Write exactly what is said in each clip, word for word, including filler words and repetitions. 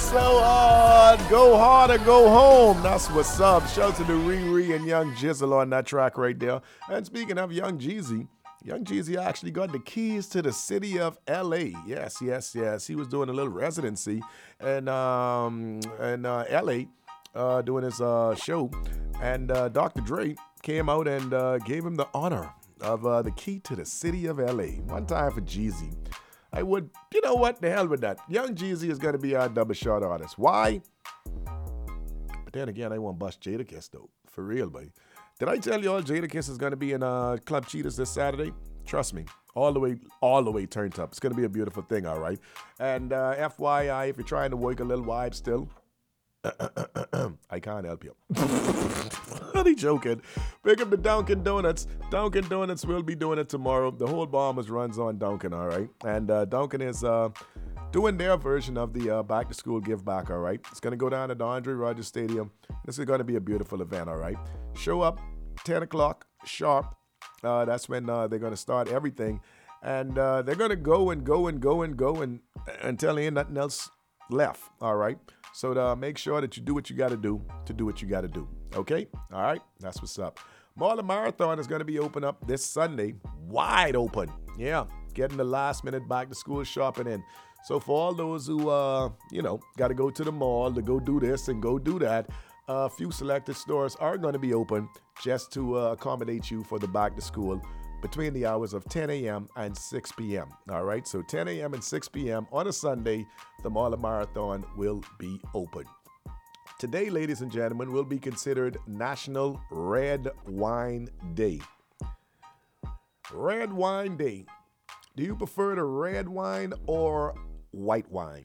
so hard. Go hard or go home. That's what's up. Shout out to the Riri and Young Jizzle on that track right there. And speaking of Young Jeezy, Young Jeezy actually got the keys to the city of L A. Yes, yes, yes. He was doing a little residency in, um, in uh, L A uh, doing his uh, show. And uh, Doctor Dre came out and uh, gave him the honor of uh, the key to the city of L A. One time for Jeezy. I would, you know what, the hell with that. Young Jeezy is going to be our double shot artist. Why? But then again, I want bust Jadakiss, though. For real, buddy. Did I tell you all Jadakiss is going to be in uh, Club Cheetahs this Saturday? Trust me. All the way, all the way turned up. It's going to be a beautiful thing, all right? And uh, F Y I, if you're trying to work a little vibe still, I can't help you. Only joking. Pick up the Dunkin' Donuts. Dunkin' Donuts will be doing it tomorrow. The whole Bombers runs on Dunkin', all right? And uh, Dunkin' is uh, doing their version of the uh, Back to School Give Back, all right? It's going to go down at the Andre Rogers Stadium. This is going to be a beautiful event, all right? Show up ten o'clock sharp. Uh, that's when uh, they're going to start everything. And uh, they're going to go and go and go and go and, until there ain't nothing else left, all right? So to make sure that you do what you got to do to do what you got to do. Okay? All right? That's what's up. Marlin Marathon is going to be open up this Sunday. Wide open. Yeah. Getting the last minute back to school shopping in. So for all those who, uh, you know, got to go to the mall to go do this and go do that, a few selected stores are going to be open just to uh, accommodate you for the back to school between the hours of ten a.m. and six p.m. All right, so ten a.m. and six p.m. on a Sunday, the Marlin Marathon will be open. Today, ladies and gentlemen, will be considered National Red Wine Day. Red Wine Day. Do you prefer the red wine or white wine?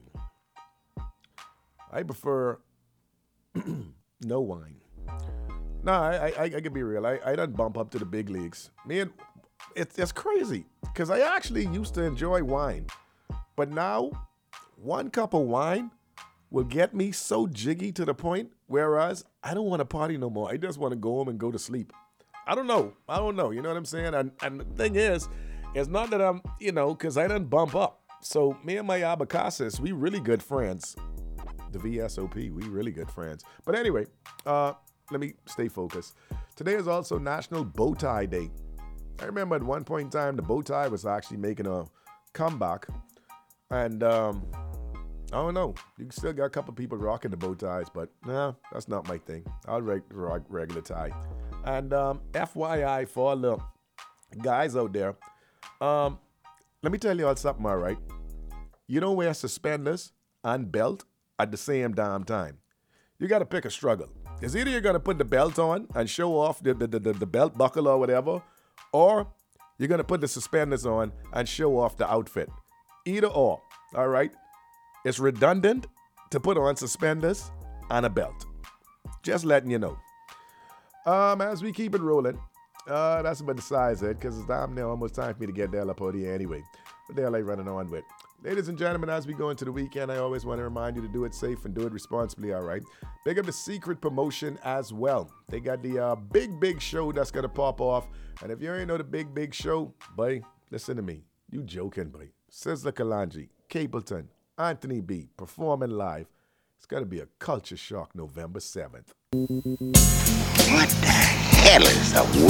I prefer no wine. No, I, I, I can be real. I, I done bump up to the big leagues. Man, it's, it's crazy because I actually used to enjoy wine. But now, one cup of wine will get me so jiggy to the point, whereas I don't want to party no more. I just want to go home and go to sleep. I don't know. I don't know. You know what I'm saying? And, and the thing is, it's not that I'm, you know, because I done bump up. So me and my Abacasis, we really good friends. The V S O P, we really good friends. But anyway, uh, let me stay focused. Today is also National Bow Tie Day. I remember at one point in time, the bow tie was actually making a comeback. And um, I don't know. You still got a couple people rocking the bow ties, but nah, that's not my thing. I'll reg- rock regular tie. And um, F Y I for all the guys out there, um, let me tell you all something, all right? You don't wear suspenders and belt at the same damn time. You got to pick a struggle. It's either you're going to put the belt on and show off the, the, the, the belt buckle or whatever, or you're going to put the suspenders on and show off the outfit. Either or, all right? It's redundant to put on suspenders and a belt. Just letting you know. Um, as we keep it rolling, uh, that's about the size of it, because it's damn near almost time for me to get the hell up out here anyway. What the hell I running on with? Ladies and gentlemen, as we go into the weekend, I always want to remind you to do it safe and do it responsibly, all right? Big up the Secret Promotion as well. They got the uh, big, big show that's going to pop off. And if you ain't know the big, big show, boy, listen to me. You joking, boy. Sizzla Kalonji, Capleton, Anthony B, performing live. It's going to be a culture shock November seventh. What the hell is a